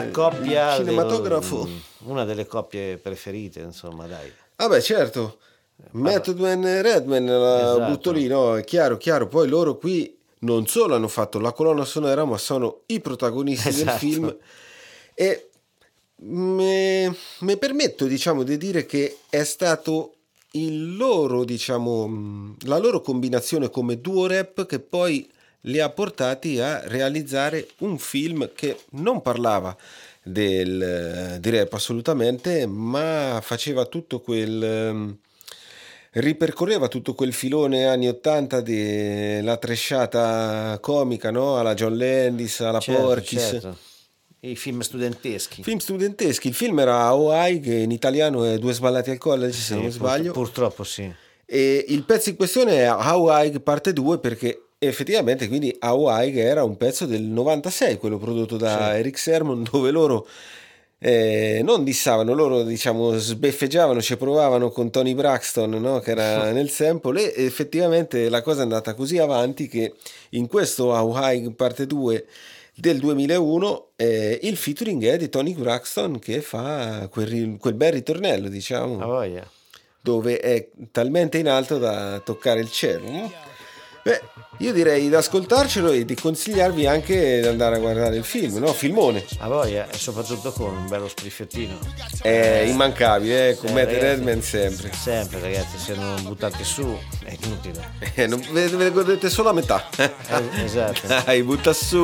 una coppia, cinematografo. Una delle coppie preferite, insomma, dai. Vabbè, certo. Method Man e Redman la Esatto. butto lì, no? È chiaro. Poi loro qui non solo hanno fatto la colonna sonora, ma sono i protagonisti del Esatto. film. E mi permetto, diciamo, di dire che è stato il loro, diciamo, la loro combinazione come duo rap che poi li ha portati a realizzare un film che non parlava di rap assolutamente, ma faceva tutto ripercorreva tutto quel filone anni 80 della tresciata comica, no? Alla John Landis, alla Porky's. Certo. I film studenteschi. Film studenteschi. Il film era Hawaii, che in italiano è Due sballati al college, se non mi sbaglio. Purtroppo sì. E il pezzo in questione è Hawaii parte 2, perché effettivamente quindi Hawaii era un pezzo del 96, quello prodotto da Eric Sermon, dove loro non dissavano, loro diciamo sbeffeggiavano, ci provavano con Tony Braxton, no? Che era nel sample, e effettivamente la cosa è andata così avanti che in questo Hawaii parte 2 del 2001 il featuring è di Tony Braxton, che fa quel bel ritornello, diciamo, dove è talmente in alto da toccare il cielo. Beh, io direi di ascoltarcelo e di consigliarvi anche di andare a guardare il film, no? Filmone. A voglia, e soprattutto con un bello spriffettino. È immancabile, con Matt Redman sempre. Sempre, ragazzi, se non buttate su è inutile. Ve ne godete solo a metà. Esatto. Dai, butta su.